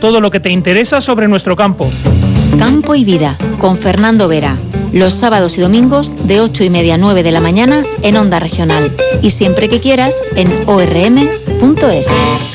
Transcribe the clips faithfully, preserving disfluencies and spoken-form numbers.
todo lo que te interesa sobre nuestro campo. Campo y Vida, con Fernando Vera. Los sábados y domingos de ocho y media a nueve de la mañana en Onda Regional. Y siempre que quieras en o erre eme punto es.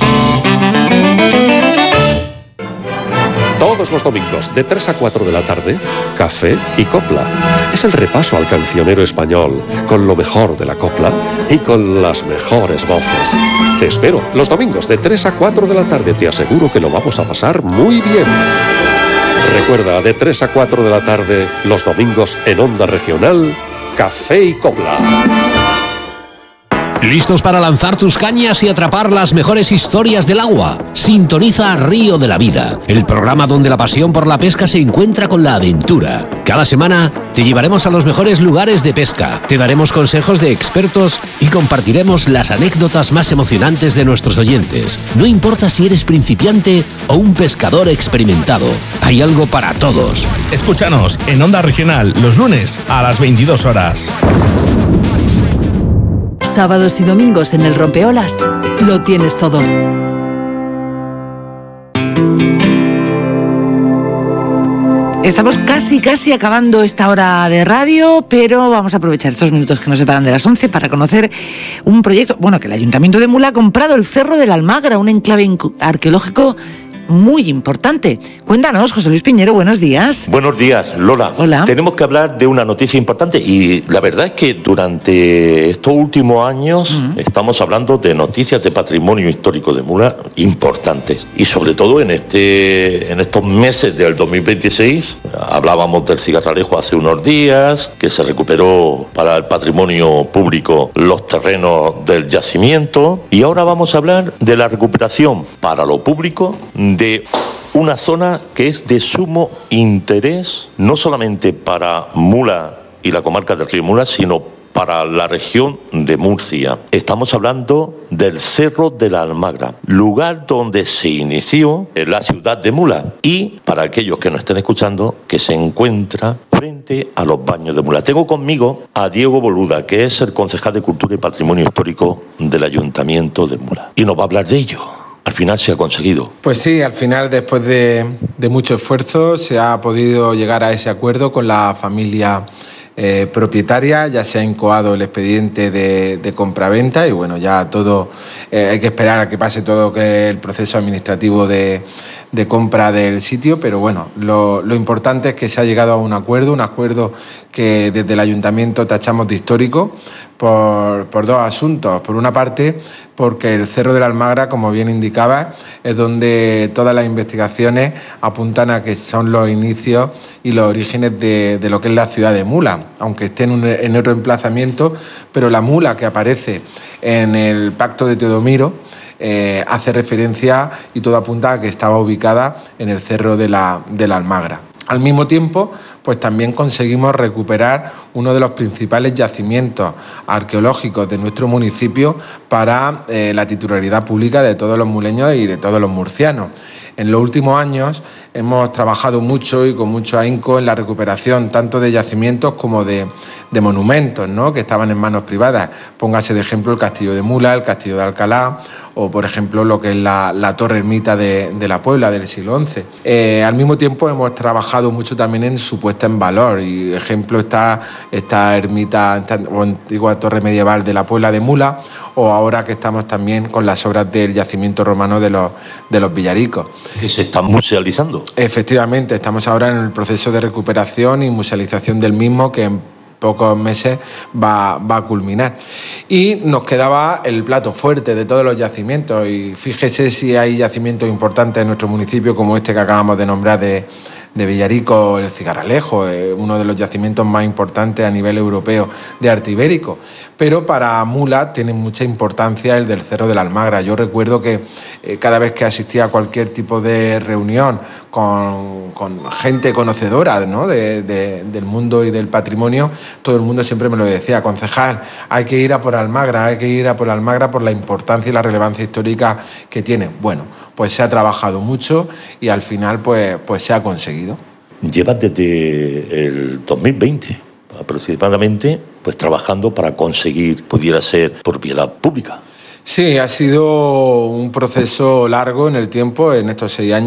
Todos los domingos, de tres a cuatro de la tarde, Café y Copla. Es el repaso al cancionero español, con lo mejor de la copla y con las mejores voces. Te espero, los domingos, de tres a cuatro de la tarde. Te aseguro que lo vamos a pasar muy bien. Recuerda, de tres a cuatro de la tarde, los domingos en Onda Regional, Café y Copla. ¿Listos para lanzar tus cañas y atrapar las mejores historias del agua? Sintoniza Río de la Vida, el programa donde la pasión por la pesca se encuentra con la aventura. Cada semana te llevaremos a los mejores lugares de pesca, te daremos consejos de expertos y compartiremos las anécdotas más emocionantes de nuestros oyentes. No importa si eres principiante o un pescador experimentado, hay algo para todos. Escúchanos en Onda Regional los lunes a las veintidós horas. Sábados y domingos en el Rompeolas lo tienes todo. Estamos casi, casi acabando esta hora de radio, pero vamos a aprovechar estos minutos que nos separan de las once para conocer un proyecto, bueno, que el Ayuntamiento de Mula ha comprado el Cerro de la Almagra, un enclave arqueológico muy importante. Cuéntanos, José Luis Piñero, buenos días. Buenos días, Lola. Hola. Tenemos que hablar de una noticia importante y la verdad es que durante estos últimos años uh-huh. estamos hablando de noticias de patrimonio histórico de Mula importantes y sobre todo en este en estos meses del dos mil veintiséis hablábamos del cigarralejo hace unos días, que se recuperó para el patrimonio público los terrenos del yacimiento y ahora vamos a hablar de la recuperación para lo público de una zona que es de sumo interés, no solamente para Mula y la comarca del Río Mula, sino para la región de Murcia. Estamos hablando del Cerro de la Almagra, lugar donde se inició la ciudad de Mula y, para aquellos que nos estén escuchando, que se encuentra frente a los baños de Mula. Tengo conmigo a Diego Boluda, que es el concejal de Cultura y Patrimonio Histórico del Ayuntamiento de Mula, y nos va a hablar de ello. Al final se ha conseguido. Pues sí, al final, después de, de mucho esfuerzo, se ha podido llegar a ese acuerdo con la familia eh, propietaria. Ya se ha incoado el expediente de, de compraventa y bueno, ya todo, eh, hay que esperar a que pase todo que el proceso administrativo de, de compra del sitio, pero bueno, lo, lo importante es que se ha llegado a un acuerdo, un acuerdo que desde el Ayuntamiento tachamos de histórico, Por, por dos asuntos. Por una parte, porque el Cerro de la Almagra, como bien indicaba, es donde todas las investigaciones apuntan a que son los inicios y los orígenes de, de lo que es la ciudad de Mula, aunque esté en, un, en otro emplazamiento, pero la mula que aparece en el Pacto de Teodomiro eh, hace referencia y todo apunta a que estaba ubicada en el Cerro de la, de la Almagra. Al mismo tiempo, pues también conseguimos recuperar uno de los principales yacimientos arqueológicos de nuestro municipio para eh, la titularidad pública de todos los muleños y de todos los murcianos. En los últimos años hemos trabajado mucho y con mucho ahínco en la recuperación tanto de yacimientos como de, de monumentos, ¿no?, que estaban en manos privadas. Póngase de ejemplo el Castillo de Mula, el Castillo de Alcalá o, por ejemplo, lo que es la, la Torre Ermita de, de la Puebla del siglo once. Eh, al mismo tiempo hemos trabajado mucho también en su puesta en valor y ejemplo está esta ermita esta, o antigua torre medieval de la Puebla de Mula o ahora que estamos también con las obras del yacimiento romano de los, de los Villaricos. ¿Se está musealizando? Efectivamente, estamos ahora en el proceso de recuperación y musealización del mismo que en pocos meses va, va a culminar. Y nos quedaba el plato fuerte de todos los yacimientos y fíjese si hay yacimientos importantes en nuestro municipio como este que acabamos de nombrar de de Villarico, el Cigarralejo, eh, uno de los yacimientos más importantes a nivel europeo de arte ibérico. Pero para Mula tiene mucha importancia el del Cerro de la Almagra. Yo recuerdo que eh, cada vez que asistía a cualquier tipo de reunión con, con gente conocedora, ¿no?, de, de, del mundo y del patrimonio, todo el mundo siempre me lo decía: concejal, hay que ir a por Almagra, hay que ir a por Almagra por la importancia y la relevancia histórica que tiene. Bueno, pues se ha trabajado mucho y al final pues, pues se ha conseguido. Llevas desde el dos mil veinte aproximadamente pues trabajando para conseguir pudiera ser propiedad pública. Sí, ha sido un proceso largo en el tiempo, en estos seis años.